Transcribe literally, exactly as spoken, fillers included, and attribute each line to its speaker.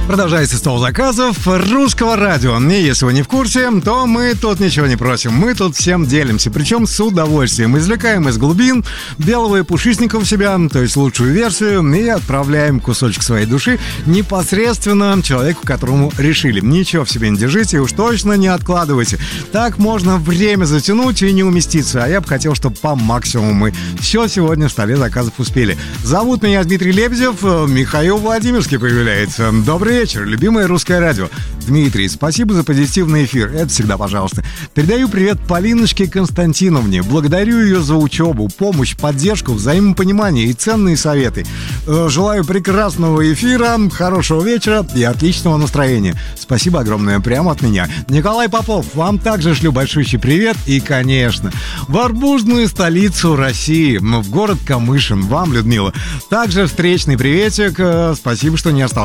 Speaker 1: Продолжается стол заказов русского радио. И если вы не в курсе, то мы тут ничего не просим. Мы тут всем делимся, причем с удовольствием. Извлекаем из глубин белого и пушистенького себя, то есть лучшую версию, и отправляем кусочек своей души непосредственно человеку, которому решили. Ничего в себе не держите и уж точно не откладывайте. Так можно время затянуть и не уместиться. А я бы хотел, чтобы по максимуму мы все сегодня в столе заказов успели. Зовут меня Дмитрий Лебедев. Михаил Владимирский появляется. Добрый вечер, любимое русское радио. Дмитрий, спасибо за позитивный эфир. Это всегда пожалуйста. Передаю привет Полиночке Константиновне. Благодарю ее за учебу, помощь, поддержку, взаимопонимание и ценные советы. Желаю прекрасного эфира, хорошего вечера и отличного настроения. Спасибо огромное прямо от меня. Николай Попов, вам также шлю большущий привет. И, конечно, в арбузную столицу России, в город Камышин. Вам, Людмила, также встречный приветик. Спасибо, что не остался.